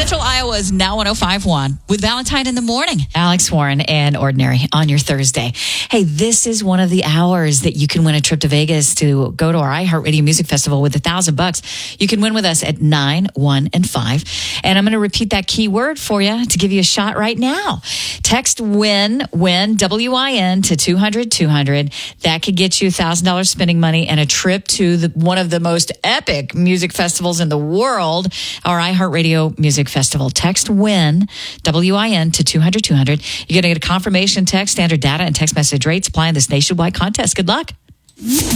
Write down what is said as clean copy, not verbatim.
Central Iowa is now 105.1 with Valentine in the morning. Alex Warren and Ordinary on your Thursday. Hey, this is one of the hours that you can win a trip to Vegas to go to our iHeartRadio Music Festival with $1,000. You can win with us at 9, 1, and 5. And I'm going to repeat that key word for you to give you a shot right now. Text WIN, W-I-N, to 200-200. That could get you $1,000 spending money and a trip to one of the most epic music festivals in the world, our iHeartRadio Music Festival. Text WIN, W-I-N, to 200-200. You're going to get a confirmation text, standard data, and text message rates applying this nationwide contest. Good luck.